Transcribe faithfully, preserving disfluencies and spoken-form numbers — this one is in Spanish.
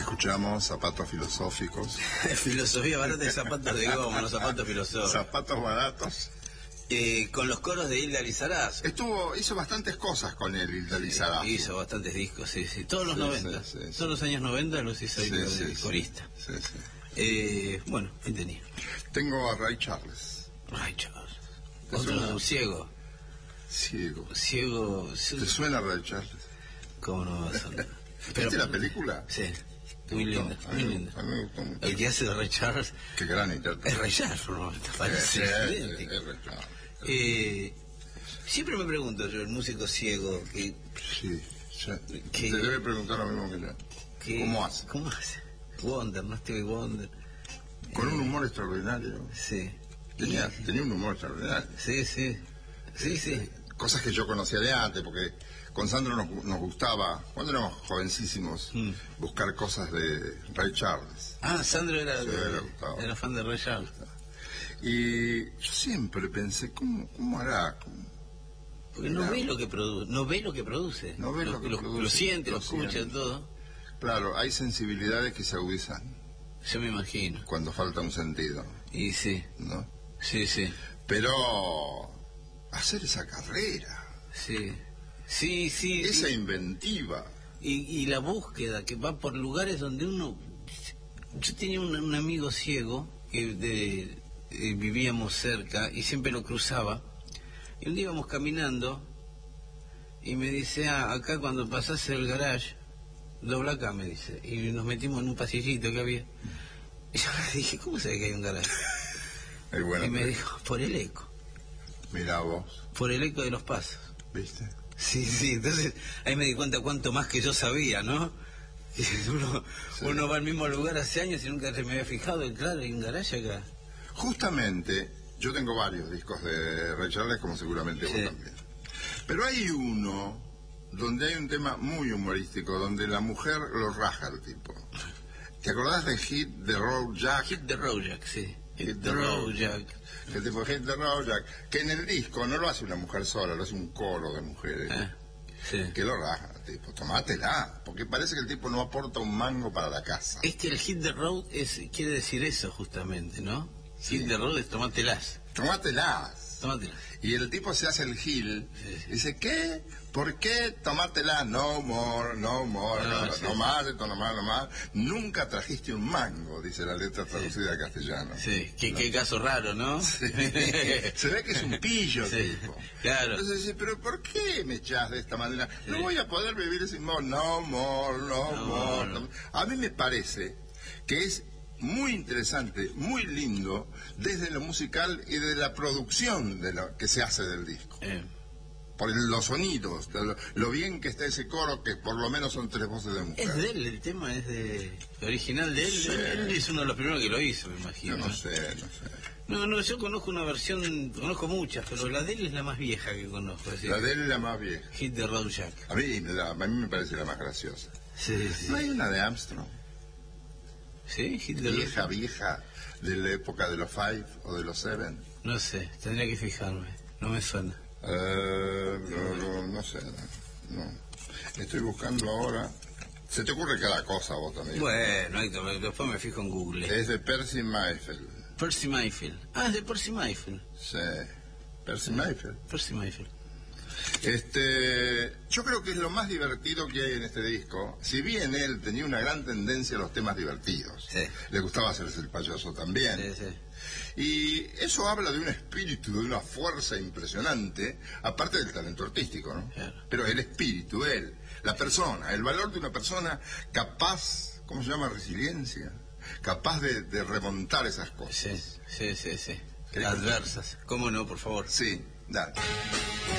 Escuchamos Zapatos Filosóficos. Filosofía barata de zapatos de goma, los zapatos filosóficos. Zapatos baratos. Eh, con los coros de Hilda Lizarazo. Estuvo, hizo bastantes cosas con el Hilda Lizarazo. Sí, hizo bastantes discos, sí, sí. Todos los sí, noventa. Sí, sí, Todos sí. los años noventa los hizo Sí, Hilda sí, de sí. corista. Sí, sí. Eh, bueno, ¿quién tenía? Tengo a Ray Charles. Ray Charles. ¿Te Otro suena? un ciego. Ciego. Ciego. ¿Te suena Ray Charles? ¿Cómo no va a sonar? ¿Viste la película? Sí. Muy linda, A muy mí- linda. a mí me gustó mucho. El que hace de Ray Charles Qué gran intérprete. es Ray Charles, ¿no? Te Sí, parece sí, idéntico. es Ray Charles. Eh, siempre me pregunto yo, el músico ciego, que, Sí, ya. ¿Qué? Te debe preguntar lo mismo que yo. que- ¿Cómo hace? ¿Cómo hace? Wonder, no Stevie Wonder. Con un humor extraordinario. Sí. Tenía, tenía un humor extraordinario. Sí, sí. Sí, sí. Cosas que yo conocía de antes, porque con Sandro nos, nos gustaba, cuando éramos jovencísimos, Mm. buscar cosas de Ray Charles. Ah, Sandro era, Sí, de- le gustaba. era fan de Ray Charles. Y yo siempre pensé, ¿cómo, cómo hará? ¿Cómo- Porque no Mirá. ve lo que produce, no ve lo que produce. No ve lo que produce, Lo siente, lo lo escucha, siente. todo. Claro, hay sensibilidades que se agudizan Yo me imagino. cuando falta un sentido, Y sí, ¿no? sí, sí. Pero hacer esa carrera, Sí, sí, sí. esa y- inventiva, Y, y la búsqueda que va por lugares donde uno... Yo tenía un, un amigo ciego que de, eh, vivíamos cerca y siempre lo cruzaba. Y un día íbamos caminando y me dice, ah, acá cuando pasás el garage, dobla acá, me dice. Y nos metimos en un pasillito que había. Y yo le dije, ¿cómo sabe que hay un garage? es buena Y me película. dijo, por el eco, Mirá vos, por el eco de los pasos. ¿viste? Sí, sí, entonces ahí me di cuenta cuánto más que yo sabía, ¿no? Y Uno, Sí. uno va al mismo lugar hace años y nunca se me había fijado, y claro, hay un garaje acá. Justamente, yo tengo varios discos de Ray Charles, como seguramente Sí. vos también. Pero hay uno donde hay un tema muy humorístico, donde la mujer lo raja al tipo. ¿Te acordás de Hit the Road Jack? Hit the Road Jack, sí. Hit Hit the the Road Road Jack. El tipo Hit the Road Jack, que en el disco no lo hace una mujer sola, lo hace un coro de mujeres. Ah, sí. Que lo raja al tipo, tomátela, porque parece que el tipo no aporta un mango para la casa. Es que el Hit the Road es, quiere decir eso justamente, ¿no? Sí. Hit the Road es tomátelas, Tomátelas. tomátelas. Y el tipo se hace el gil, Sí, sí. dice, ¿qué? ¿Por qué tomártela? No more, no more, No, no, sí, no sí. más, esto no más, no más. Nunca trajiste un mango, dice la letra traducida a castellano. Sí, qué, ¿No? qué caso raro, ¿no? Sí. Se ve que es un pillo, Sí, tipo. claro. Entonces dice, ¿pero por qué me echás de esta manera? Sí. No voy a poder vivir sin more, no more, no, No, more. no. no. A mí me parece que es muy interesante, muy lindo, desde lo musical y de la producción de lo que se hace del disco. Eh, Por el- los sonidos, lo, lo bien que está ese coro, que por lo menos son tres voces de mujer. es de él, el tema es de original de él. Sí. Él, él es uno de los primeros que lo hizo, me imagino. Yo no sé, no sé. No, no, yo conozco una versión, conozco muchas, pero la de él es la más vieja que conozco. Es decir, La de él es la más vieja. Hit the Road Jack. A mí, la- a mí me parece la más graciosa. Sí, sí. ¿No hay una de Armstrong? ¿Sí? Hit the Road Vieja, Jack. vieja, de la época de los Five o de los Seven. No sé, tendría que fijarme. No me suena. Eh, no, no, no sé, no. Estoy buscando ahora. Se te ocurre cada cosa a vos también. Bueno, hay que- después me fijo en Google. Es de Percy Mayfield. Percy Mayfield. Ah, es de Percy Mayfield. Sí, Percy Mayfield. Percy Mayfield. Este, yo creo que es lo más divertido que hay en este disco. Si bien él tenía una gran tendencia a los temas divertidos, Sí. le gustaba hacerse el payaso también. Sí, sí. Y eso habla de un espíritu, de una fuerza impresionante, aparte del talento artístico, ¿no? Claro. Pero el espíritu, él, la persona, el valor de una persona capaz, ¿cómo se llama? Resiliencia, capaz de, de remontar esas cosas. Sí, sí, sí, sí. ¿Querés Adversas. ¿Cómo no, por favor? Sí, dale.